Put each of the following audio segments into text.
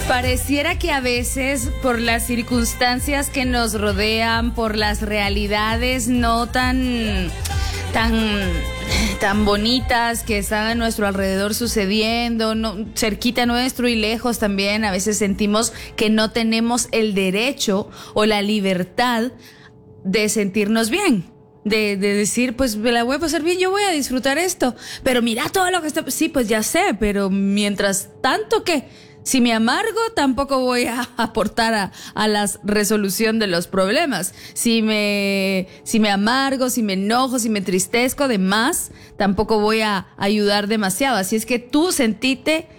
Pareciera que a veces por las circunstancias que nos rodean, por las realidades no tan bonitas que están a nuestro alrededor sucediendo, cerquita nuestro y lejos también, a veces sentimos que no tenemos el derecho o la libertad de sentirnos bien. De decir, pues me la voy a pasar bien, yo voy a disfrutar esto, pero mira todo lo que está... Sí, pues ya sé, pero mientras tanto, ¿qué? Si me amargo, tampoco voy a aportar a la resolución de los problemas. Si me amargo, si me enojo, si me entristezco de más, tampoco voy a ayudar demasiado. Así es que tú siéntete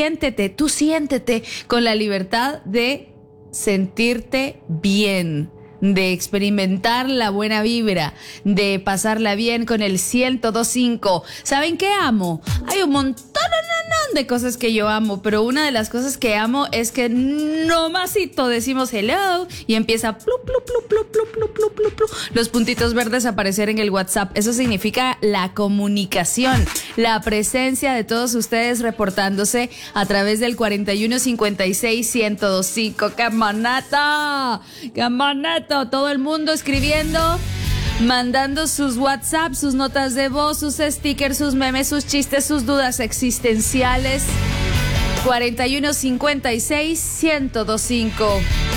con la libertad de sentirte bien, de experimentar la buena vibra, de pasarla bien con el 102.5. ¿Saben qué amo? Hay un montón de cosas que yo amo, pero una de las cosas que amo es que nomasito decimos hello y empieza plup, plup, plup, plup, plup, plup, plup, plup, plup, los puntitos verdes a aparecer en el WhatsApp. Eso significa la comunicación, la presencia de todos ustedes reportándose a través del 4156-1025. ¡Qué monato! ¡Qué monato! Todo el mundo escribiendo, mandando sus WhatsApp, sus notas de voz, sus stickers, sus memes, sus chistes, sus dudas existenciales. 4156-1025.